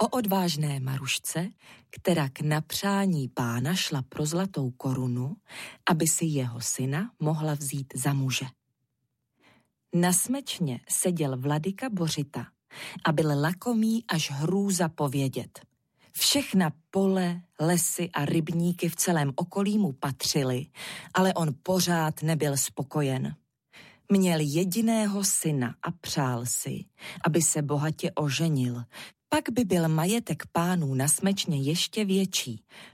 O odvážné Marušce, která k napřání pána šla pro zlatou korunu, aby si jeho syna mohla vzít za muže. Na smečně seděl vladyka Bořita a byl lakomý až hrůza povědět. Všechna pole, lesy a rybníky v celém okolí mu patřily, ale on pořád nebyl spokojen. Měl jediného syna a přál si, aby se bohatě oženil. Pak by byl majetek pánů na smečně ještě větší,